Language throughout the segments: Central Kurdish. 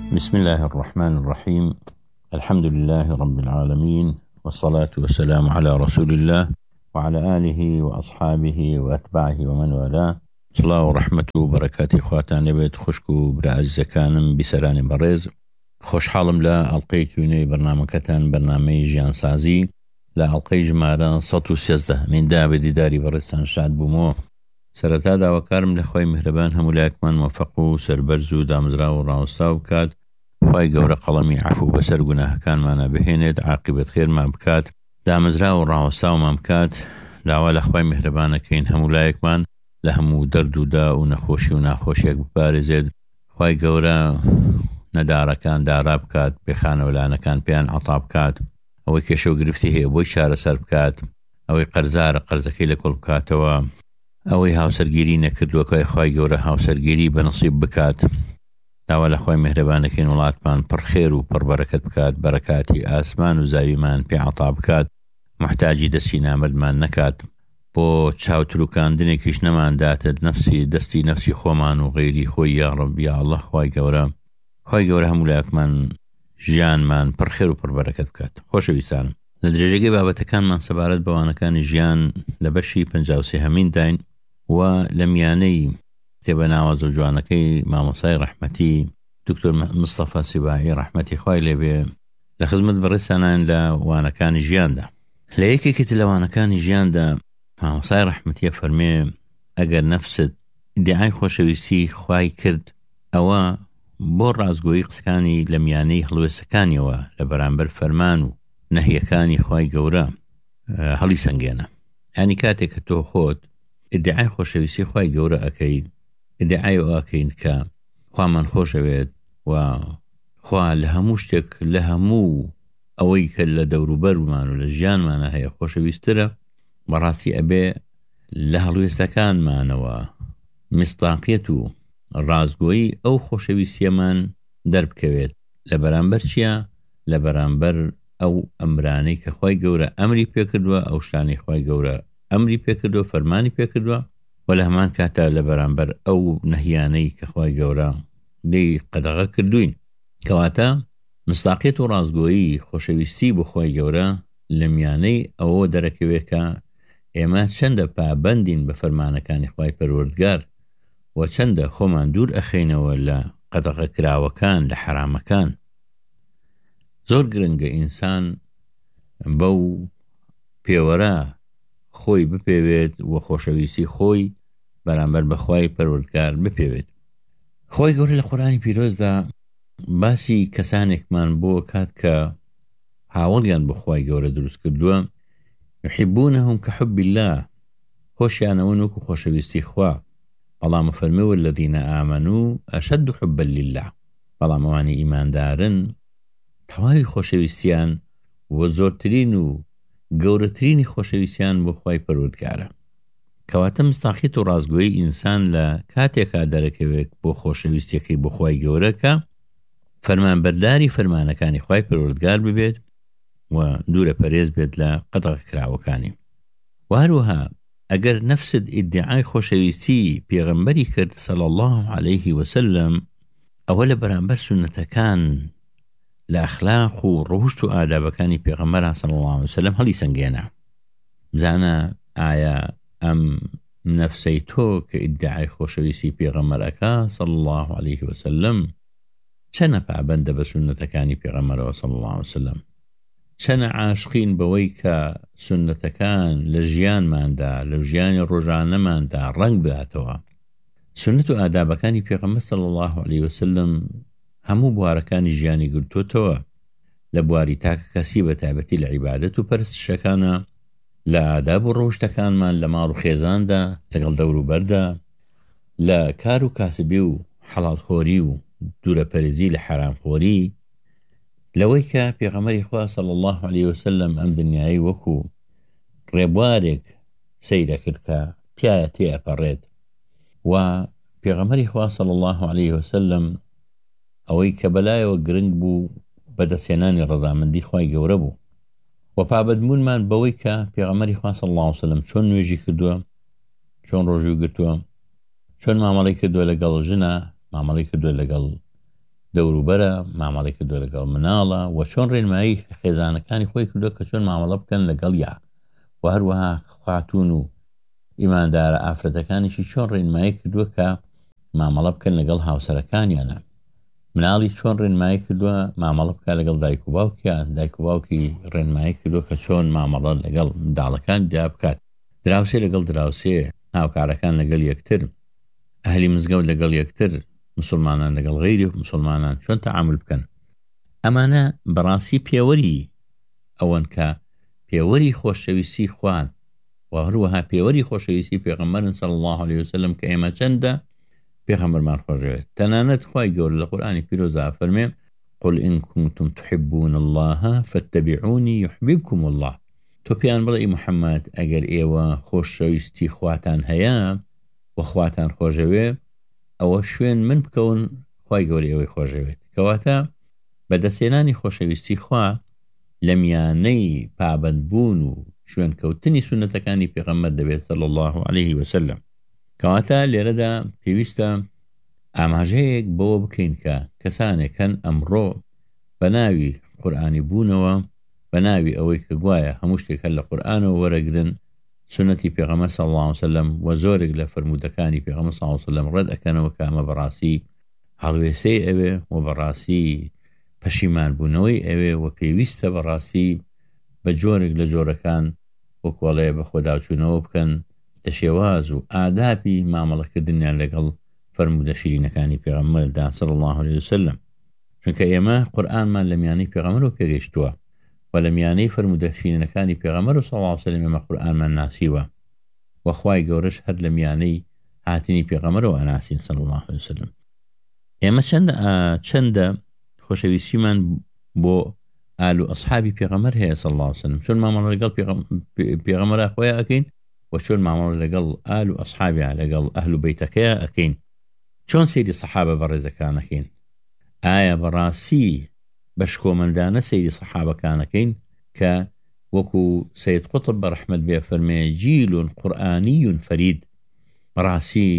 بسم الله الرحمن الرحيم. الحمد لله رب العالمين، والصلاة والسلام على رسول الله وعلى آله وأصحابه وأتباعه ومن والاه. صلاة ورحمة وبركاته خواتان لبيت خشكو برعز كانم بسران بريز. خوش حالم لا ألقي كوني برنامجتان برنامج جان سازي لا ألقي جمارة سطو سيزده من دابدي داري برستان شاد بومو سرتا دا وكارم لخوي مهربان همولاكمان موفقو سربرزو دامزرا وراوستاو بكات خوي قورة قلمي عفو بسر قناه كان مانا بهيند عاقبة خير ما بكات دامزرا وراوستاو ما بكات داوا لخوي مهربان كين همولاكمان لهمو دردو دا ونخوشي وناخوشيك ببارزيد خوي قورة ندارة كان داراب كات بخانة ولانا كان بيان عطاب كات اوي كشو قرفتي هي بوي شارة سر بكات اوي قرزارة قرزكي لكل بكاتوا اوي هاو سرگيري نكردو كوي خوي قورة هاو سرگيري بنصيب بكات داوا لخوي مهربانكين ولاتمان پر خير و پر بركت بكات بركاتي آسمان و زاويمان بي عطا بكات محتاجي دستي نامردمان نكات بو چاو تروكاندني كيش نمان داتد نفسي دستي نفسي خومان و غيري خوي يا رب يا الله خوي قورة همولاك من جيان من پر خير و پر بركت بكات خوش بيسانم لدرجة بابتكان من سبارت بوانكان جيان لبشي 53 داين ولمياني تبنا وزوجوانكي ماموساي رحمتي دكتور مصطفى سباعي رحمتي خوي لبي لخدمة برسانان لا وانا كان جيان دا ليكي كتلا وانا كان جيان دا ماموساي رحمتي فرمي اگر نفسد ادعاي خوشويسي خوي كرد او بور رازقوي قسكاني لمياني هلوي سكاني و لبرانبر فرمانو نهي كاني خوي قورا هلي سنجينا يعني كاتك تو خود ادعاي خوشويسي خوي قورا اكي ادعاي اكين كا خوا من خوشويت و خوا لهموشتك لهمو اويك لدورو برمانو لجيان مانا هي خوشويسترا براسي ابي لهلوي سكان مانا و مصداقيتو رازقوي او خوشويسي من درب كويت لبرانبر چيا لبرانبر او امراني كخوي قورا امري بيكردوا او شتاني خوي قورا امري بيكردوا فرماني بيكردوا ولا همان كاتا لبرانبر او نهياني كخوي قورا دي قدغا كردوين كواتا مصداقيتو رازقوي خوشويستي بخوي قورا لمياني او دركويكا اما چند پابندين بفرمانكاني خوي پروردگار و چند خومان دور اخين ولا قدغا كراوكان لحرامكان زۆر گرنگە ئینسان بەو پێوەرە خۆی بپێوێت و خۆشەویستی خۆی بەرامبەر بەخوای پەروەردگار بپێوێت. خۆی گەورە لە قورئانی پیرۆزدا باسی کەسانێکمان بۆ کات کە هاوڵیان بە خوای گەورە دروست کردووە يحبونهم كحب الله خۆشیانەوە وەکو خۆشەویستی خوا بەڵام فەرمێ والذین آمنوا أشد حبا لله بەڵام ئەوانی ئیماندارن تەواوی خۆشەویستیان و زۆرترین و گەورەترینی خۆشەویستیان بۆ خوای پەروەردگارە. کەواتە مستاقیت و ڕازگۆیی ئینسان لە کاتێکا دەرەکەوێت بۆ خۆشەویستیەکەی بۆ خوای گەورەکە فەرمانبەرداری فەرمانەکانی خوای پەروەردگار ببێت و دوورە پەرێز بێت لە قەدەغە کراوەکانی. و هەروەها ئەگەر نەفست ئیدعای خۆشەویستی پێغەمبەری کرد صلی الله عليه وسلم ئەوە لە بەرامبەر سونەتەکان لأخلاق و ڕۆشت و ئادابەکانی پێغەمبەر صلی الله عليه وسلم هەڵی سەنگێنە. بزانە ئایا ئەم نەفسەی تۆ کە ئیدعای خۆشەویستی پێغەمبەرەکە صلی الله عليه وسلم چەنە پابەندە بە سونەتەکانی پێغەمبەرەوە صلی الله عليه وسلم، چەنە عاشقین بەوەی کە سونەتەکان لە ژیانماندا لە ژیانی ڕۆژانەماندا ڕەنگ بداتەوە. سونەت و ئادابەکانی پێغەمبەر صلی الله عليه وسلم هەموو بوارەکانی ژیانی گرتوتەوە لە بواری تاکە کەسی بە تایبەتی لە عیبادەت و پەرستشەکانە، لە ئاداب و ڕۆژتەکانمان لە ماڵ و خێزاندا لەگەڵ دەوروبەردا، لە کار و کاسبی و حەڵالخۆری و دوورەپەرێزی لە حرامخۆری، لەوەی کە پێغەمبەری خوا صلی الله عليه وسلم ئەم دنیای وەکو ڕێبوارێک سەیرە کرد کە پیایە تێئەپەڕێت و پێغەمبەری خوا صلی الله عليه وسلم ئەوەی کە بەلایەوە گرنگ بوو بەدەستهێنانی ڕەزامەندی خوای گەورە بوو و پابەتبوونمان بەوەی کە پێغەمبەری خوا صلی الله عليه وسلم چۆن نوێژی کردووە، چۆن ڕۆژوو گرتووە، چۆن مامەڵەی کردووە لەگەڵ ژنە، مامەڵەی کردووە لەگەڵ دەوروبەرە مامەڵەی کردووە لەگەڵ مناڵە و چۆن ڕێنمایی خێزانەکانی خۆی کردووە کە چۆن مامەڵە بکەن لەگەڵ یا و هەروەها خاتون و ئیماندارە ئافرەتەکانیشی چۆن ڕێنمایی کردووە کە مامەڵە بکەن لەگەڵ هاوسەرەکانیانە. مناڵی چۆن ڕێنمایی کردووە مامەڵە بکە لەگەڵ دایک و باوکیان، دایک و باوکی ڕێنمایی کردووە کە چۆن مامەڵە لەگەڵ منداڵەکان دا بکات، دراوسێ لەگەڵ دراوسێ، هاوکارەکان لەگەڵ یەکتر، ئەهلی مزگەوت لەگەڵ یەکتر، مسلمانان لەگەڵ غەیری مسلمانان چۆن تەعامل بکەن. ئەمانە بەڕاستی پێوەری ئەوەن کە پێوەری خۆشەویستی خوان و هەروەها پێوەری خۆشەویستی پێغەمبەرن صلی الله عليه وسلم کە ئێمە چەندە پێغەمبەرمان خۆشەوێت. تەنانەت خوای گەورە لە قورئانی پیرۆزە فەرمێ قل إن كنتم تحبون الله فاتبعوني يحببكم الله. تۆ پێیان بڵێ محەممەد ئەگەر ئێوە خۆشەویستی خواتان هەیە و خواتان خۆشەوێ ئەوە شوێن من بکەون خوای گەورە ئێوەی خۆشەوێت. کەواتە بەدەستێنانی خۆشەویستی خوا لە میانەی پابەندبوون و شوێن کەوتنی سونەتەکانی پێغەمبەر دەبێت صلی الله عليه وسلم. کەواتە لێرەدا پێویستە ئاماژەیەک بەوە بکەین کە کەسانێک هەن ئەمڕۆ بە ناوی قورئانی بوونەوە، بە ناوی ئەوەی کە گوایە هەموو شتێک هەر لە قورئانەوە وەرەگرن سنەتی پێغەمبەر صلی الله عليه وسلم و زۆرێک لە فەرمودەکانی پێغەمبەر صلی الله عليه وسلم ڕەت ئەکەنەوە کە ئەمە بەڕاستی هەڵوێستەی ئەوێ و بەڕاستی پەشیمان بوونەوەی ئەوێ و پێویستە بەڕاستی بە جۆرێک لە جۆرەکان وەکوەڵەیە بە خۆداچوونەوە بکەن لە شێواز و ئادابی مامەڵەکردنیان لەگەڵ فەرمودە شیرینەکانی پێغەمبەردا صلی الله عليه وسلم. چونکە ئێمە قورئانمان لە میانەی پێغەمبەرەوە پێگەیشتووە و لە میانەی فەرمودە شیرینەکانی پێغەمبەر صلی الله عليه وسلم ئێمە قورئانمان ناسیوە و خوای گەورەش هەر لە میانەی هاتنی پێغەمبەرەوە ئەناسین صلی الله عليه وسلم. ئێمە چەندە خۆشەویستیمان بۆ ئال و ئەصحابی پێغەمبەر هەیە صلی الله عليه وسلم، چۆن مامەڵە لەگەڵ پێغەمبەر خۆیان ئەکەین و چۆن مامەڵە لەگەڵ ئال و ئەصحابیان لەگەڵ ئەهل و بەیتەکەیە ئەکەین، چۆن سەیری سەحابە بەڕێزەکانەکەین. ئایا بەڕاستی بەشکۆمەندانە سەیری سەحابەکانەکەین کە وەکو سەید قوتب بەڕەحمەت بێ فەرمێ جیل قورئانی فرید، بەڕاستی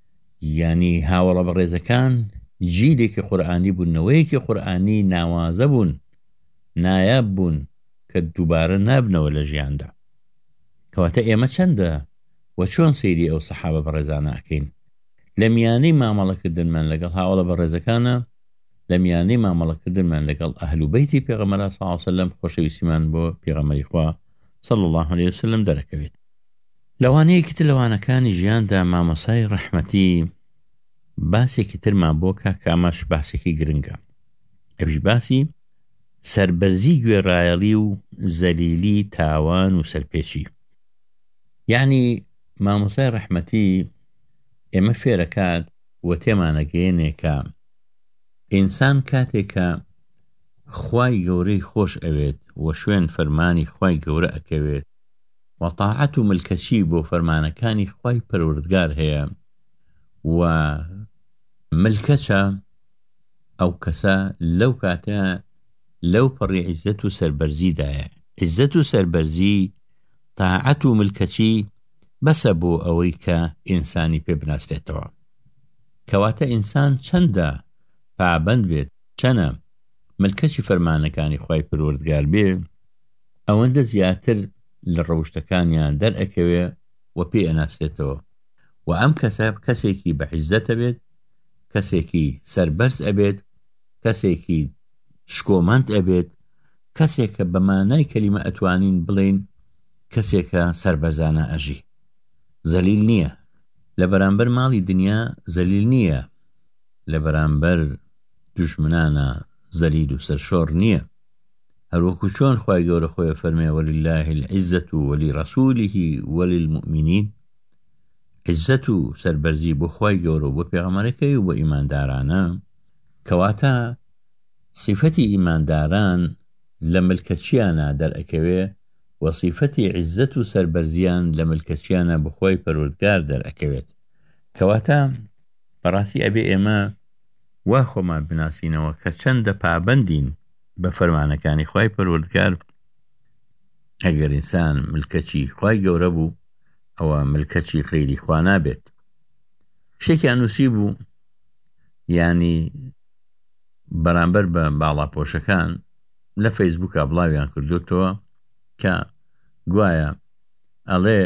یعنی هاوڵە بەڕێزەکان جیلێکی قورئانی بوون، نەوەیەکی قورئانی ناوازە بوون، نایاب بوون کە دووبارە نابنەوە لە ژیاندا. کەواتە ئێمە چەندە و چۆن سەیری ئەو سەحابە بەڕێزانە ئەکەین لە میانەی مامەڵەکردنمان لەگەڵ هاوڵە بەڕێزەکانە، لە میانەی مامەڵەکردنمان لەگەڵ ئەهل و بەیتی پێغەمبەر صلی الله عليه وسلم خۆشەویستیمان بۆ پێغەمبەری خوا صلی الله عليه وسلم دەرەکەوێت. لەوانەیەکی تر لەوانەکانی ژیاندا مامۆسای ڕەحمەتی باسێکی ترمان بۆ کە ئەمەش باسێکی گرنگە، ئەویش باسی سەربەرزی گوێڕایەڵی و زەلیلی تاوان و سەرپێچی. یعنی مامۆسای ڕەحمەتی ئێمە فێرەکات و تێمانەگەیەنێ کە ئینسان کاتێکە خوای گەورەی خۆش ئەوێت و شوێن فەرمانی خوای گەورە ئەکەوێت و تاعەت و ملکەچی بۆ فەرمانەکانی خوای پەروەردگار هەیە و ملکەچە، ئەو کەسە لەو کاتە لەو پەڕی عیزەت و سەربەرزیدایە. عیزەت و سەربەرزی، تاعەت و ملکەچی بەسە بۆ ئەوەی کە ئینسانی پێ بناسرێتەوە. کەواتە ئینسان چەندە پابەند بێت، چەنە ملکەچی فەرمانەکانی خوای پەروەردگار بێ، ئەوەندە زیاتر لە ڕەوشتەکانیان دەرئەکەوێ و پێ ئەناسرێتەوە و ئەم کەسە کەسێکی بە عیزەتە بێت، کەسێکی سەربەرز ئەبێت، کەسێکی شکۆمەند ئەبێت، کەسێکە بەمانای کەلیمە ئەتوانین بڵێن کەسێکە سەربەرزانە ئەژی، زەلیل نییە لە بەرامبەر ماڵی دنیا، زەلیل نییە لە بەرامبەر دوژمنانە، زەلیل و سەرشۆڕ نییە. هەروەکو چۆن خوای گەورە خۆی فەرمێ وەلله العزة ولرسوله وللمؤمنین، عزت و سەربەرزی بۆ خوای گەورە و بۆ پێغەمبەرەکەی و بۆ ئیماندارانە. کەواتە صفەتی ئیمانداران لە ملکەچیانە دەرئەکەوێ و صفەتی عزت و سەربەرزیان لە ملکەچیانە بە خوای پەروەردگار دەرئەکەوێت. کەواتە بەڕاستی ئەبێ ئێمە وا خۆمان بناسینەوە کە چەندە پابەندین بە فەرمانەکانی خوای پەروەردگار. ئەگەر ئینسان ملکەچی خوای گەورە بوو ئەوە ملکەچی غەیری خوا نابێت. شتێکیان نووسی بوو، یعنی بەرامبەر بە باڵاپۆشەکان لە فەیسبووکە بڵاویان کردوتەوە کە گوایە ئەڵێ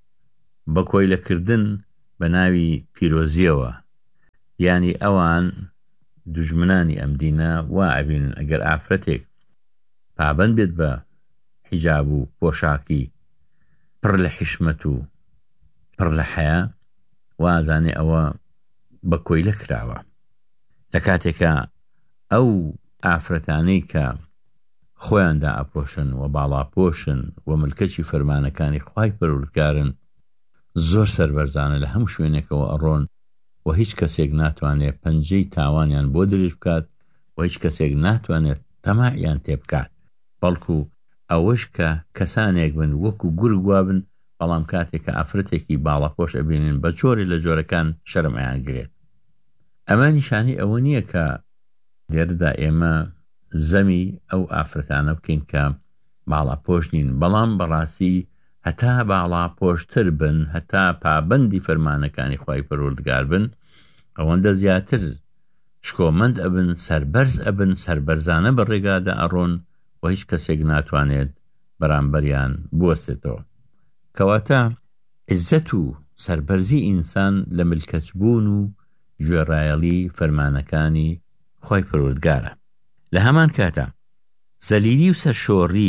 بە کۆیلەکردن بە ناوی پیرۆزیەوە، یعنی ئەوان دوژمنانی ئەم دینە وا ئەبینن ئەگەر ئافرەتێک پابەند بێت بە حیجاب و پۆشاکی پڕ لە حیشمەت و پڕ لە حەیا، وازانێ ئەوە بە کۆیلە کراوە. لە کاتێکە ئەو ئافرەتانەی کە خۆیاندا ئەپۆشن و باڵاپۆشن و ملکەچی فەرمانەکانی خوای پەروەردگارن، زۆر سەربەرزانە لە هەموو شوێنێکەوە ئەڕۆن و هیچ کەسێک ناتوانێت پەنجەی تاوانیان بۆ درێژ بکات و هیچ کەسێک ناتوانێت تەماعیان تێ بکات، بەڵکو ئەوەش کە کەسانێک بن وەکو گورگ وابن، بەڵام کاتێک کە ئافرەتێکی باڵاپۆش ئەبینن بە جۆرێ لە جۆرەکان شەرمەیان گرێت. ئەمە نیشانی ئەوە نییە کە لێرەدا ئێمە زەمی ئەو ئافرەتانە بکەین کە باڵاپۆش نین، بەڵام بەڕاستی هەتا باڵاپۆشتر بن، هەتا پابەندی فەرمانەکانی خوای پەروەردگار بن، ئەوەندە زیاتر شکۆمەند ئەبن، سەربەرز ئەبن، سەربەرزانە بە ڕێگادا ئەڕۆن و هیچ کەسێک ناتوانێت بەرامبەریان بوەستێتەوە. کەواتە عزت و سەربەرزی ئینسان لە ملکەچبوون و گوێڕایەڵی فەرمانەکانی خوای پەروەردگارە. لە هەمان کاتە زەلیلی و سەرشۆڕی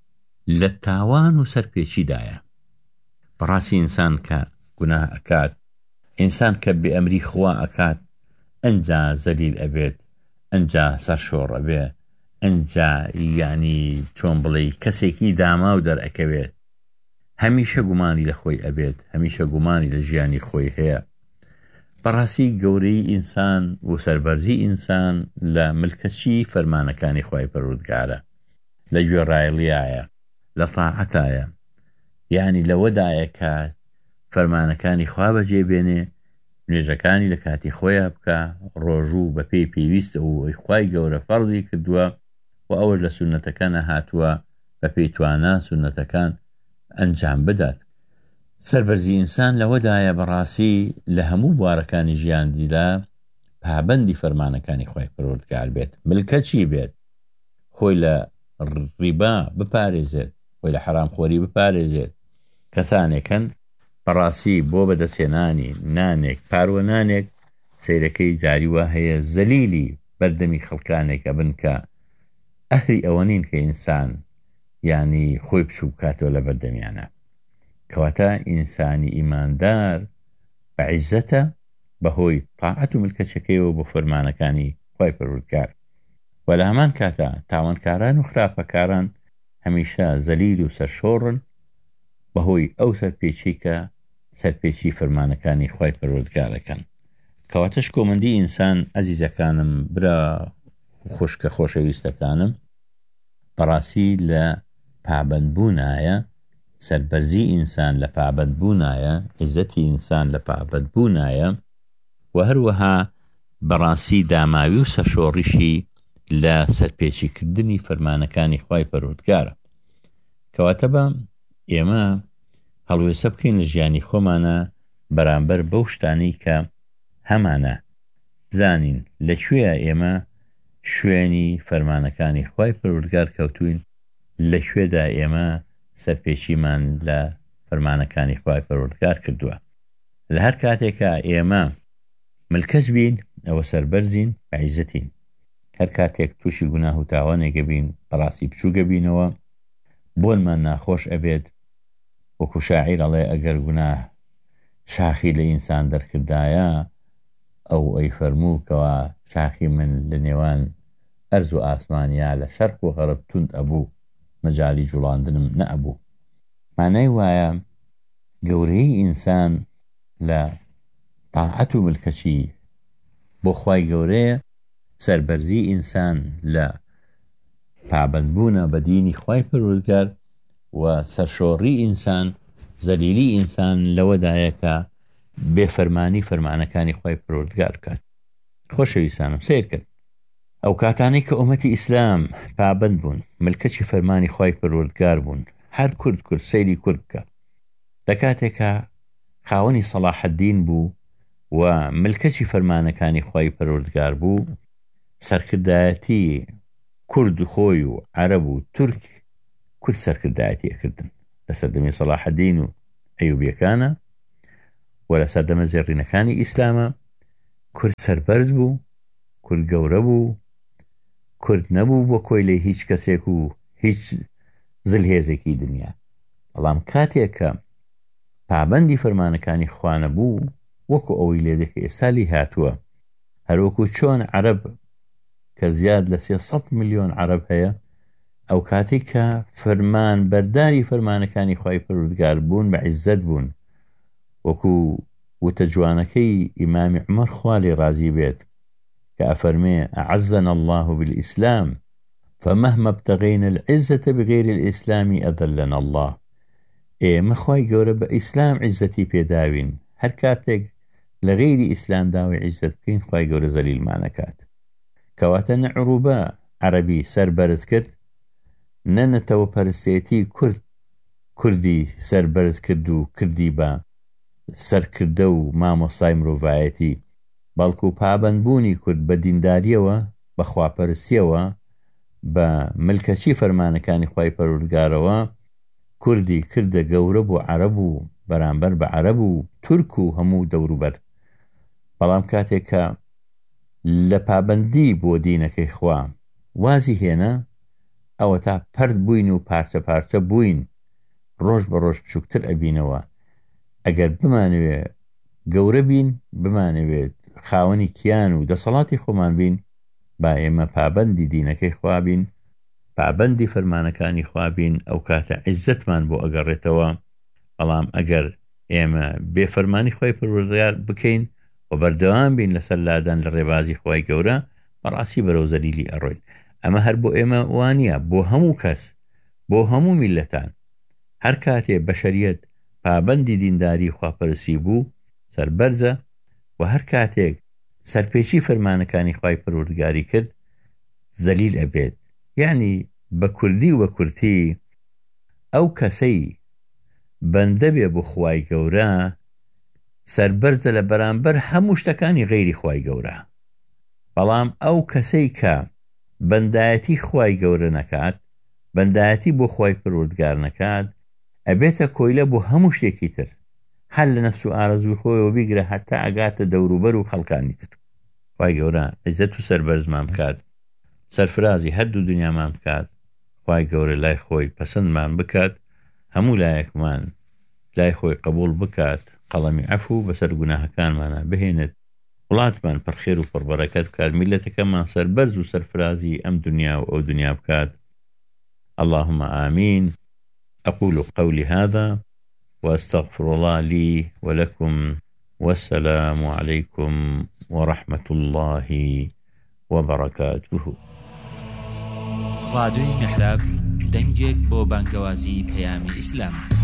لە تاوان و سەرپێچیدایە. بەڕاستی ئینسان کە گوناه ئەکات، ئینسان کە بێئەمری خوا ئەکات، ئەنجا زەلیل ئەبێت، ئەنجا سەرشۆڕ ئەبێ، ئەنجا یعنی چۆن بڵێ کەسێکی داما و دەرئەکەوێت، هەمیشە گومانی لە خۆی ئەبێت، هەمیشە گومانی لە ژیانی خۆی هەیە. بەڕاستی گەورەی ئینسان و سەربەرزی ئینسان لە ملکەچی فەرمانەکانی خوای پەروەردگارە، لە گوێڕایەڵیایە، لە تاعەتایە، یعنی لەوەدایە کە فەرمانەکانی خوا بەجێبێنێ، نوێژەکانی لە کاتی خۆیان بکە، ڕۆژوو بە پێی پێویستە و خوای گەورە فەرزی کردووە و ئەوە لە سونەتەکانە هاتووە بە پێی توانە سونەتەکان ئەنجام بدات. سەربەرزی ئینسان لەوەدایە بەڕاستی لە هەموو بوارەکانی ژیاندیدا پابەندی فەرمانەکانی خوای پەروەردگار بێت، ملکەچی بێت، خۆی لە ڕیبا بپارێزێت، خۆی لە حرامخۆری بپارێزێت. کەسانێکن بەڕاستی بۆ بەدەستێنانی نانێک، پاروە نانێک، سەیرەکەی جاری وا هەیە زەلیلی بەردەمی خەڵکانێکە بن کە ئەهلی ئەوە نین کە ئینسان یعنی خۆی بچوو بکاتەوە لە بەردەمیانە. کەواتە ئینسانی ئیماندار بە عیزەتە بەهۆی تاعەت و ملکەچەکەیەوە بۆ فەرمانەکانی خوای پەروەردگار، و لە هەمان کاتە تاوانکاران و خراپەکاران هەمیشە زەلیل و سەرشۆڕن بەهۆی ئەو سەرپێچی کە سەرپێچی فەرمانەکانی خوای پەروەردگارەکەن. کەواتەش کۆمەندی ئینسان ئەزیزەکانم، برا خوشکە خۆشەویستەکانم، بەڕاستی لە پابەندبوونایە، سەربەرزی ئینسان لە پابەندبوونایە، عزەتی ئینسان لە پابەندبوونایە، و هەروەها بەڕاستی داماوی و سەرشۆڕیشی لە سەرپێچیکردنی فەرمانەکانی خوای پەروەردگارە. کەواتە بە ئێمە هەڵوێسە بکەین لە ژیانی خۆمانە بەرامبەر بەو شتانەی کە هەمانە بزانین لەکوێیە ئێمە شوێنی فەرمانەکانی خوای پەروەردگار کەوتوین، لەکوێدا ئێمە سەرپێچیمان لە فەرمانەکانی خوای پەروەردگار کردووە. لە هەر کاتێکە ئێمە ملکەچ بین، ئەوە سەربەرزین، عیزەتین. هەر کاتێک تووشی گوناه و تاوانێکە بین، بەڕاستی بچووکە بینەوە، بۆنمان ناخۆش ئەبێت. وەکو شاعیر ئەڵێ ئەگەر گوناه شاخی لە ئینسان دەرکردایە، ئەو ئەی فەرمووکەوە شاخی من لە نێوان ئەرز و ئاسمانیا لە شەرق و غەرب توند ئەبوو، مەجای جوڵاندنم نەئەبوو. مانای وایە گەورەی ئینسان لە تاعەت و ملکەچی بۆ خوای گەورەیە، سەربەرزی ئینسان لە پابەندبوونە بە دینی خوای پەروەردگار، و سەرشۆڕی ئینسان، زەلیلی ئینسان لەوەدایە کە بێفەرمانی فەرمانەکانی خوای پەروەردگار بکات. خۆشەویستانم، سیر کرد ئەو کاتانەی کە ئومەتی ئیسلام پابەند بوون، ملکەچی فەرمانی خوای پەروەردگار بوون، هەر کورد سەیری کورد بکە. لە کاتێکە خاوەنی سەلاحەدین بوو و ملکەچی فەرمانەکانی خوای پەروەردگار بوو، سەرکردایەتی کورد خۆی و عەرەب و تورک کورد سەرکردایەتی ئەکردن لە سەردەمی سەلاحەدین و ئەیوبیەکانە و لە سەردەمە زێڕینەکانی ئیسلامە کورد سەربەرز بوو، کورد گەورە بوو، کورد نەبوو بۆ کۆی لێ هیچ کەسێک و هیچ زلهێزێکی دنیا. بەڵام کاتێک کە پابەندی فەرمانەکانی خوا نەبوو وەکو ئەوەی لێ دەکە ئێستا لی هاتووە، هەروەکو چۆن عەرەب کە زیاد لە 300 ملیۆن عەرەب هەیە ئەو کاتێک کە فەرمان بەرداری فەرمانەکانی خوای پەروەردگار بوون بە عیززەت بوون، وەکو وتە جوانەکەی ئیمامی عومەر خوا لێ ڕازی بێت کە ئەفەرمێ ئەعەزەنا الله بالئیسلام فمهما ابتغينا العزة بغير الإسلام أذلنا الله. ئێمە خوای گەورە بە ئیسلام عیزەتی پێداوین، هەر کاتێک لە غەیری ئیسلام داوای عیزەت بکەین خوای گەورە زەلیلمانەکات. کەواتە نە عروبە عەرەبی سەربەرز کرد، نە نەتەوە پەرستێتی کوردی سەربەرز کرد و کردی بە سەرکردە و مامۆستای مرۆڤایەتی، بەڵکو پابەندبوونی کورد بە دینداریەوە، بە خواپەرستیەوە، بە ملکەچی فەرمانەکانی خوای پەروەردگارەوە کوردی کردە گەورە بۆ عەرەب و بەرامبەر بە عەرەب و تورک و هەموو دەوروبەر. بەڵام کاتێک کە لە پابەندی بۆ دینەکەی خوا وازی هێنا ئەوە تا پەرد بووین و پارچە پارچە بووین، ڕۆژ بە ڕۆژ بچووکتر ئەبینەوە. ئەگەر بمانەوێ گەورە بین، بمانەوێت خاوەنی کیان و دەسەڵاتی خۆمان بین، با ئێمە پابەندی دینەکەی خوا بین، پابەندی فەرمانەکانی خوا بین، ئەو کاتە عیززەتمان بۆ ئەگەڕێتەوە. بەڵام ئەگەر ئێمە بێفەرمانی خوای پەروەردگار بکەین و بەردەوام بین لەسەر لادان لە ڕێبازی خوای گەورە، بەڕاستی بەرەو زەلیلی ئەڕۆین. ئەمە هەر بۆ ئێمە وانە، بۆ هەموو کەس، بۆ هەموو میلەتان. هەر کاتێ بەشەریەت پابەندی دینداری خواپەرستی بوو سەربەرزە، و هەر کاتێک سەرپێچی فەرمانەکانی خوای پەروەردگاری کرد زەلیل ئەبێت. یعنی بە کوردی و بە کورتی ئەو کەسەی بەندە بێ بۆ خوای گەورە سەربەرزە لە بەرامبەر هەموو شتەکانی غەیری خوای گەورە. بەڵام ئەو کەسەی کە بەندایەتی خوای گەورە نەکات، بەندایەتی بۆ خوای پەروەردگار نەکات، ئەبێتە کۆیلە بۆ هەموو شتێکی تر، هەر لە نەفس و ئارەزوی خۆیەوە بیگرە هەتا ئەگاتە دەوروبەر و خەڵکانی تر. خوای گەورە عیززەت و سەربەرزمان بکات، سەرفرازی هەردوو دنیامان بکات، خوای گەورە لای خۆی پەسەندمان بکات، هەموو لایەکمان لای خۆی قبول بکات، قەڵەمی عەفو بەسەر گوناهەکانمانە بهێنێت، وڵاتمان پڕخێر و پڕبەرەکەت بکات، میلەتەکەمان سەربەرز و سەرفرازی ئەم دنیا و ئەو دنیا بکات. اللهم آمين. أقول قولي هذا وأستغفر الله لي ولكم، والسلام عليكم ورحمة الله وبركاته. راديو محراب دەنگێک بۆ بانگەوازی پەیامی ئیسلام.